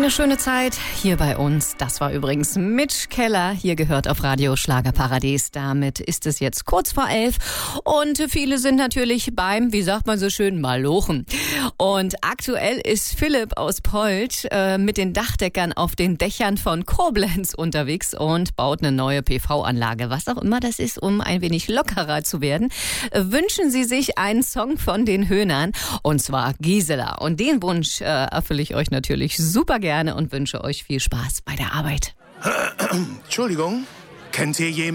Eine schöne Zeit hier bei uns. Das war übrigens Mitch Keller. Hier gehört auf Radio Schlagerparadies. Damit ist es jetzt kurz vor 11. Und viele sind natürlich beim, wie sagt man so schön, Malochen. Und aktuell ist Philipp aus Polt mit den Dachdeckern auf den Dächern von Koblenz unterwegs und baut eine neue PV-Anlage. Was auch immer das ist, um ein wenig lockerer zu werden. Wünschen Sie sich einen Song von den Höhnern. Und zwar Gisela. Und den Wunsch erfülle ich euch natürlich super gerne und wünsche euch viel Spaß bei der Arbeit. Entschuldigung, kennt ihr jemanden?